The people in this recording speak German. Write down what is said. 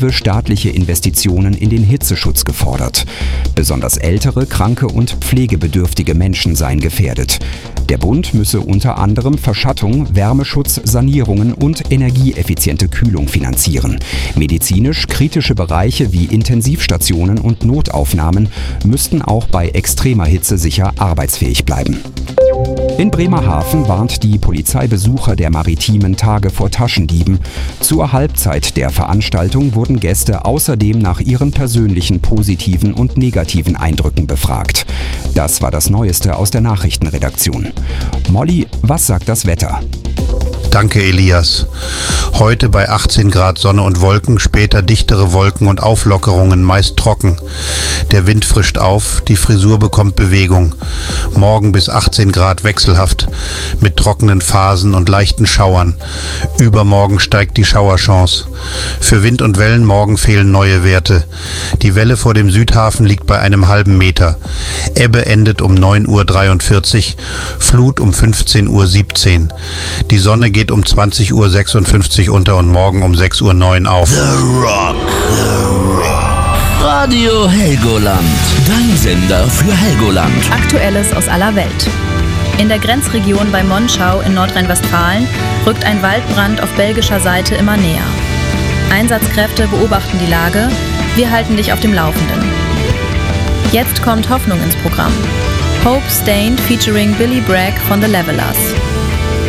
staatliche Investitionen in den Hitzeschutz gefordert. Besonders ältere, kranke und pflegebedürftige Menschen seien gefährdet. Der Bund müsse unter anderem Verschattung, Wärmeschutz, Sanierungen und energieeffiziente Kühlung finanzieren. Medizinisch kritische Bereiche wie Intensivstationen und Notaufnahmen müssten auch bei extremer Hitze sicher arbeitsfähig bleiben. In Bremerhaven warnt die Polizei Besucher der maritimen Tage vor Taschendieben. Zur Halbzeit der Veranstaltung wurden Gäste außerdem nach ihren persönlichen positiven und negativen Eindrücken befragt. Das war das Neueste aus der Nachrichtenredaktion. Molly, was sagt das Wetter? Danke, Elias. Heute bei 18 Grad Sonne und Wolken, später dichtere Wolken und Auflockerungen, meist trocken. Der Wind frischt auf, die Frisur bekommt Bewegung. Morgen bis 18 Grad wechselhaft, mit trockenen Phasen und leichten Schauern. Übermorgen steigt die Schauerchance. Für Wind und Wellen morgen fehlen neue Werte. Die Welle vor dem Südhafen liegt bei einem halben Meter. Ebbe endet um 9:43 Uhr, Flut um 15:17 Uhr. Die Sonne geht um 20:56 Uhr unter und morgen um 6:09 Uhr auf. The Rock. Radio Helgoland. Dein Sender für Helgoland. Aktuelles aus aller Welt. In der Grenzregion bei Monschau in Nordrhein-Westfalen rückt ein Waldbrand auf belgischer Seite immer näher. Einsatzkräfte beobachten die Lage. Wir halten dich auf dem Laufenden. Jetzt kommt Hoffnung ins Programm. Hope Stained featuring Billy Bragg von The Levelers.